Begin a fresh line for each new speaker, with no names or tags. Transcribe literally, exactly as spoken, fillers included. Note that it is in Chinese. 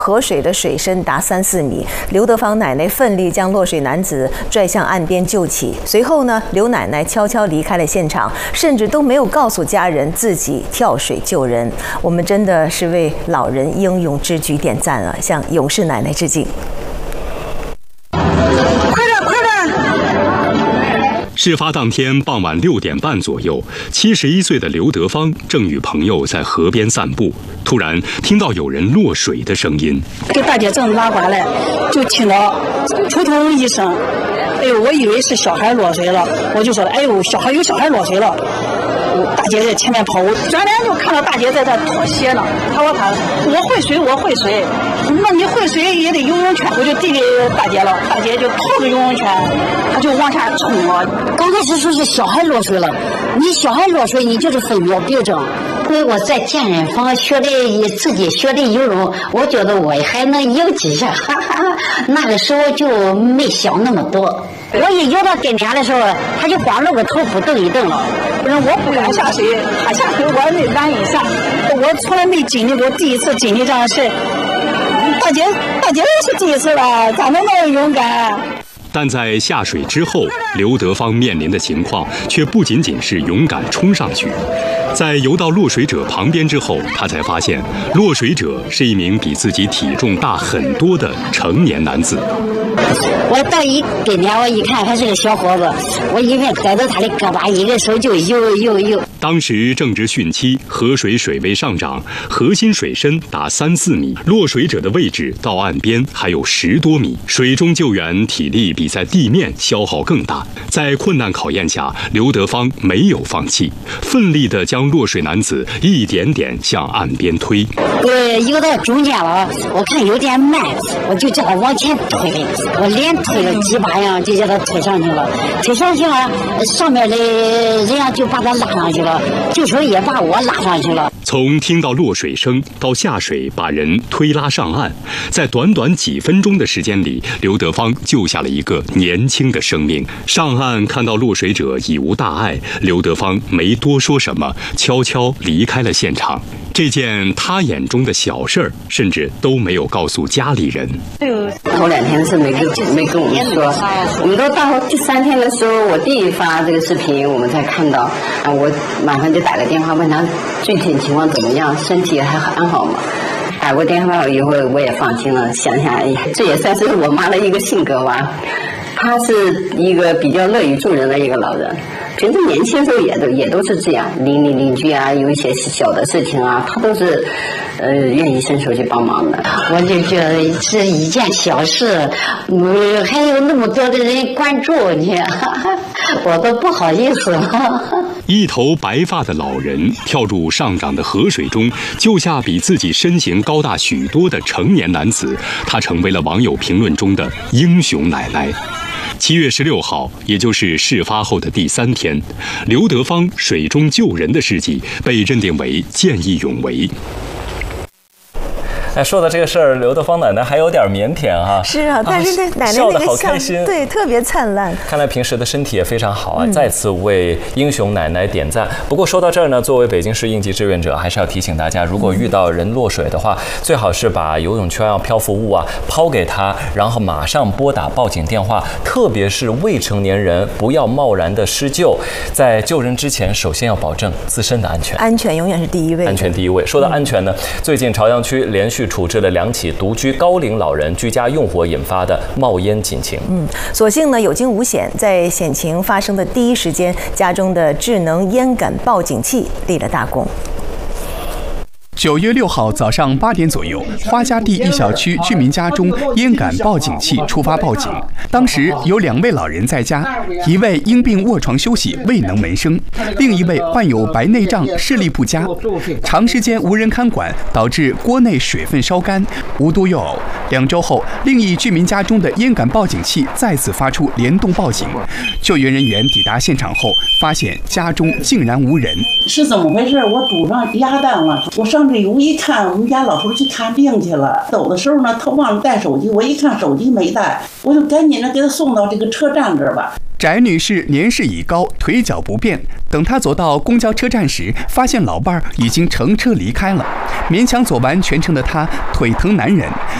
河水的水深达三四米，刘德芳奶奶奋力将落水男子拽向岸边救起。随后呢，刘奶奶悄悄离开了现场，甚至都没有告诉家人自己跳水救人。我们真的是为老人英勇之举点赞了，向勇士奶奶致敬。
事发当天傍晚六点半左右，七十一岁的刘德芳正与朋友在河边散步，突然听到有人落水的声音。
给大姐正拉过来，就听到扑通一声，哎呦，我以为是小孩落水了，我就说了，哎呦，小孩有小孩落水了。大姐在前面跑，我转脸就看到大姐在这脱鞋呢。她说：“她我会水，我会水。那你会水也得游泳圈。”我就递给大姐了，大姐就套着游泳圈，她就往下冲了。
刚开始说是小孩落水了，你小孩落水，你就是分秒必争。因为我在健身房学的自己学的游泳，我觉得我还能游几下，哈哈。那个时候就没想那么多。我一游到跟前的时候，他就光露个头不动一动了。
我不敢下水，他下水我没敢一下。我从来没经历过，第一次经历这样的事。大姐，大姐也是第一次了，咋能那么勇敢？
但在下水之后，刘德芳面临的情况却不仅仅是勇敢冲上去。在游到落水者旁边之后，他才发现落水者是一名比自己体重大很多的成年男子。
我到一跟前，我一看还是个小伙子，我一边拽着他的胳膊，一个手就游游游。
当时正值汛期，河水水位上涨，河心水深达三四米，落水者的位置到岸边还有十多米，水中救援体力比在地面消耗更大。在困难考验下，刘德芳没有放弃，奋力地将落水男子一点点向岸边推。
我游到中间了，我看有点慢，我就叫他往前推，我连推了几把呀，就叫他推上去了。推上去了，上面的人家就把他拉上去了，救生也把我拉上去了。
从听到落水声到下水把人推拉上岸，在短短几分钟的时间里，刘德芳救下了一个年轻的生命。上岸看到落水者已无大碍，刘德芳没多说什么，悄悄离开了现场。这件他眼中的小事儿，甚至都没有告诉家里人。
头两天是没跟没跟我们说，我们都到第三天的时候，我弟发这个视频，我们才看到，啊，我马上就打个电话问他具体情况怎么样，身体还很好吗？打过电话以后，我也放心了，想想，哎，这也算是我妈的一个性格吧。她是一个比较乐于助人的一个老人。平时年轻时候也都也都是这样，邻里邻居啊，有一些小的事情啊，他都是，呃，愿意伸手去帮忙的。
我就觉得是一件小事，嗯，还有那么多的人关注你，我都不好意思了。
一头白发的老人跳入上涨的河水中，救下比自己身形高大许多的成年男子，他成为了网友评论中的英雄奶奶。七月十六号，也就是事发后的第三天，刘德芳水中救人的事迹被认定为见义勇为。
哎，说到这个事儿，刘德芳奶奶还有点腼腆哈、啊。
是啊，但是那奶奶
笑得好开心，
对，特别灿烂。
看来平时的身体也非常好啊，
嗯、
再次为英雄奶奶点赞。不过说到这儿呢，作为北京市应急志愿者，还是要提醒大家，如果遇到人落水的话，最好是把游泳圈啊、漂浮物啊抛给他，然后马上拨打报警电话。特别是未成年人，不要贸然的施救。在救人之前，首先要保证自身的安全，
安全永远是第一位。
安全第一位。说到安全呢，嗯、最近朝阳区连续处置了两起独居高龄老人居家用火引发的冒烟警情。
嗯，所幸呢有惊无险，在险情发生的第一时间，家中的智能烟感报警器立了大功。
九月六号早上八点左右，花家地一小区居民家中烟感报警器触发报警。当时有两位老人在家，一位因病卧床休息未能闻声，另一位患有白内障视力不佳，长时间无人看管，导致锅内水分烧干，无独有偶， 两周后，另一居民家中的烟感报警器再次发出联动报警。救援人员抵达现场后，发现家中竟然无人。
是怎么回事？我煮上鸭蛋了，我上这屋一看，我们家老头去看病去了。走的时候呢，他忘了带手机，我一看手机没带，我就赶紧的给他送到这个车站这儿吧。
翟女士年事已高，腿脚不便。等她走到公交车站时，发现老伴儿已经乘车离开了。勉强走完全程的她腿疼难忍，